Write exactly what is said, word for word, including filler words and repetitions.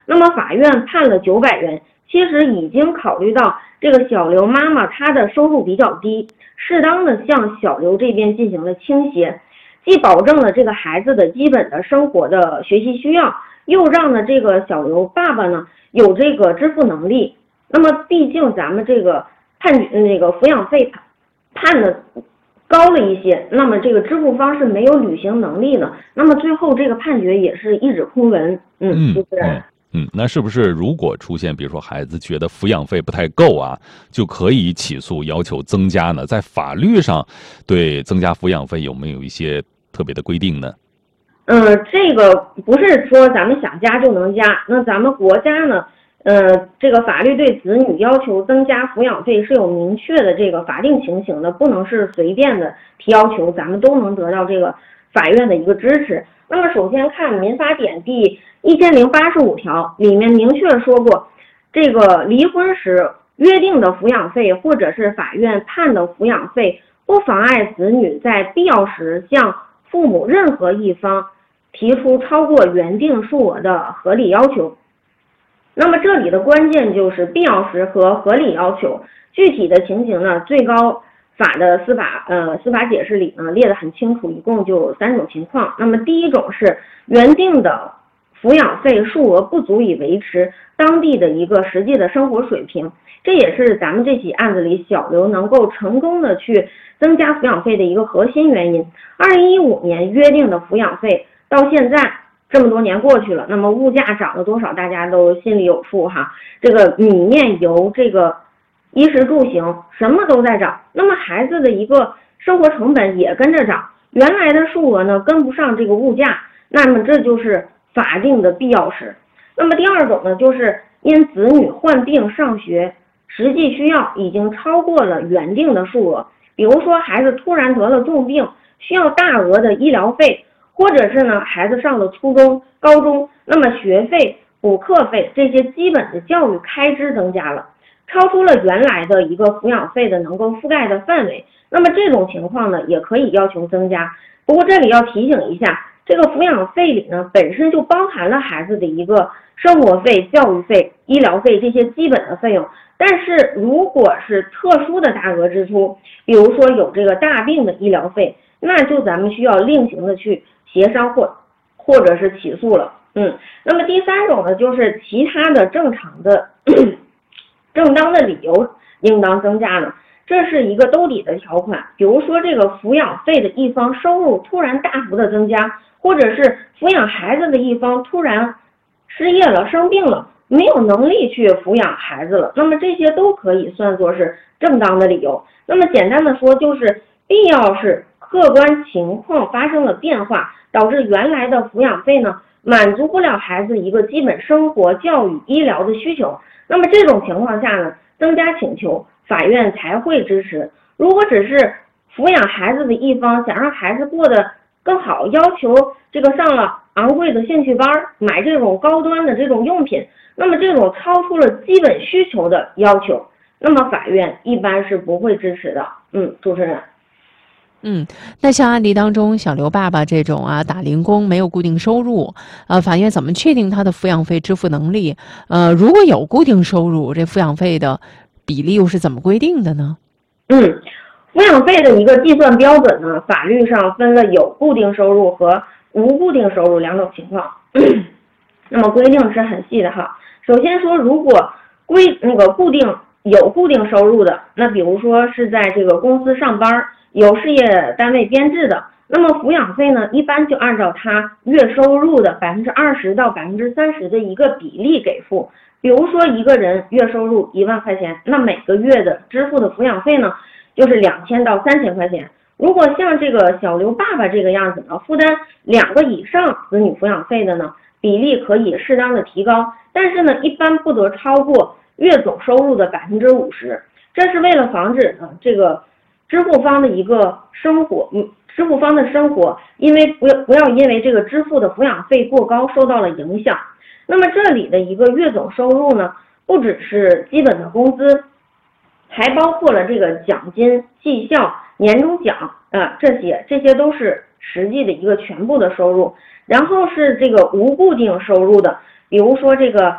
那么法院判了九百元，其实已经考虑到这个小刘妈妈她的收入比较低，适当的向小刘这边进行了倾斜，既保证了这个孩子的基本的生活的学习需要，又让呢这个小刘爸爸呢有这个支付能力。那么毕竟咱们这个判那个抚养费判的高了一些，那么这个支付方是没有履行能力呢，那么最后这个判决也是一纸空文。嗯，就是。 嗯嗯，那是不是如果出现比如说孩子觉得抚养费不太够啊，就可以起诉要求增加呢？在法律上对增加抚养费有没有一些特别的规定呢？ 呃，这个不是说咱们想加就能加，那咱们国家呢，呃，这个法律对子女要求增加抚养费是有明确的这个法定情形的，不能是随便的提要求，咱们都能得到这个法院的一个支持。那么首先看民法典第一千零八十五条，里面明确说过，这个离婚时约定的抚养费或者是法院判的抚养费，不妨碍子女在必要时向父母任何一方提出超过原定数额的合理要求。那么这里的关键就是必要时和合理要求，具体的情形呢，最高法的司法呃司法解释里呢列得很清楚，一共就有三种情况。那么第一种是原定的抚养费数额不足以维持当地的一个实际的生活水平，这也是咱们这起案子里小刘能够成功的去增加抚养费的一个核心原因。二零一五年约定的抚养费到现在这么多年过去了，那么物价涨了多少大家都心里有数哈，这个米面油这个衣食住行什么都在涨，那么孩子的一个生活成本也跟着涨，原来的数额呢跟不上这个物价，那么这就是法定的必要时。那么第二种呢，就是因子女患病上学实际需要已经超过了原定的数额，比如说孩子突然得了重病，需要大额的医疗费，或者是呢孩子上了初中高中，那么学费补课费这些基本的教育开支增加了，超出了原来的一个抚养费的能够覆盖的范围，那么这种情况呢也可以要求增加。不过这里要提醒一下，这个抚养费里呢本身就包含了孩子的一个生活费、教育费、医疗费这些基本的费用，但是如果是特殊的大额支出，比如说有这个大病的医疗费，那就咱们需要另行的去协商或或者是起诉了。嗯，那么第三种呢，就是其他的正常的正当的理由应当增加呢，这是一个兜底的条款，比如说这个抚养费的一方收入突然大幅的增加，或者是抚养孩子的一方突然失业了、生病了，没有能力去抚养孩子了，那么这些都可以算作是正当的理由。那么简单的说，就是必要是客观情况发生了变化，导致原来的抚养费呢满足不了孩子一个基本生活、教育、医疗的需求，那么这种情况下呢，增加请求法院才会支持。如果只是抚养孩子的一方想让孩子过得更好，要求这个上了昂贵的兴趣班，买这种高端的这种用品，那么这种超出了基本需求的要求，那么法院一般是不会支持的。嗯，主持人。 嗯，那像案例当中小刘爸爸这种啊打零工没有固定收入，呃，法院怎么确定他的抚养费支付能力？呃，如果有固定收入，这抚养费的比例又是怎么规定的呢？ 嗯，抚养费的一个计算标准呢，法律上分了有固定收入和无固定收入两种情况。那么规定是很细的哈。首先说，如果规那个固定有固定收入的，那比如说是在这个公司上班，有事业单位编制的，那么抚养费呢，一般就按照他月收入的百分之二十到百分之三十的一个比例给付。比如说一个人月收入一万块钱，那每个月的支付的抚养费呢，就是两千到三千块钱。如果像这个小刘爸爸这个样子呢，负担两个以上子女抚养费的呢，比例可以适当的提高，但是呢，一般不得超过月总收入的百分之五十。这是为了防止呢这个支付方的一个生活，嗯，支付方的生活，因为不要不要因为这个支付的抚养费过高受到了影响。那么这里的一个月总收入呢，不只是基本的工资，还包括了这个奖金、绩效、年终奖啊、呃，这些这些都是实际的一个全部的收入。然后是这个无固定收入的， 比如说这个